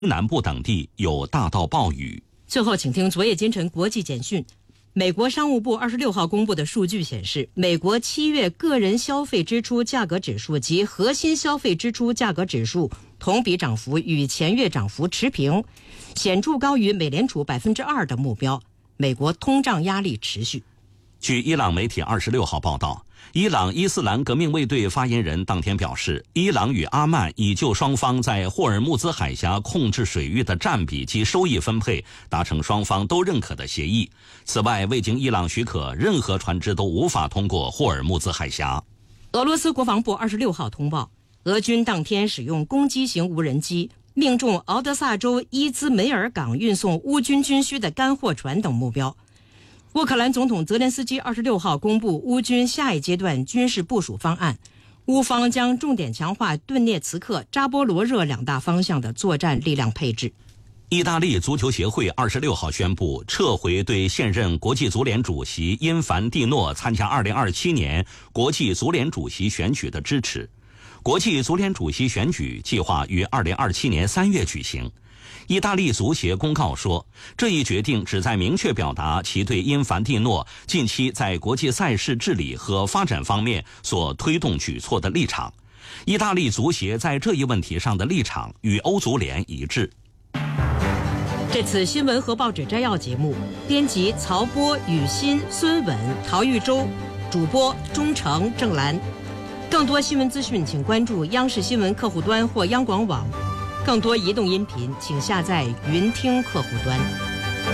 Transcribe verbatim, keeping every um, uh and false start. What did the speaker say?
南部等地有大到暴雨。 最后，请听昨夜今晨国际简讯。美国商务部二十六号公布的数据显示，美国七月个人消费支出价格指数及核心消费支出价格指数同比涨幅与前月涨幅持平，显著高于美联储百分之二的目标。美国通胀压力持续。 据伊朗媒体二十六号报道，伊朗伊斯兰革命卫队发言人当天表示，伊朗与阿曼已就双方在霍尔木兹海峡控制水域的占比及收益分配达成双方都认可的协议。此外，未经伊朗许可，任何船只都无法通过霍尔木兹海峡。 俄罗斯国防部二十六号通报，俄军当天使用攻击型无人机命中敖德萨州伊兹梅尔港运送乌军军需的干货船等目标。乌克兰总统泽连斯基二十六号公布乌军下一阶段军事部署方案，乌方将重点强化顿涅茨克、扎波罗热两大方向的作战力量配置。 意大利足球协会二十六号宣布撤回对现任国际足联主席因凡蒂诺参加二零二七年国际足联主席选举的支持。国际足联主席选举计划于二零二七年三月举行。意大利足协公告说，这一决定旨在明确表达其对因凡蒂诺近期在国际赛事治理和发展方面所推动举措的立场。意大利足协在这一问题上的立场与欧足联一致。 这次新闻和报纸摘要节目，编辑曹波、雨欣、孙稳、陶玉洲，主播钟诚、郑兰。更多新闻资讯，请关注央视新闻客户端或央广网。更多移动音频，请下载云听客户端。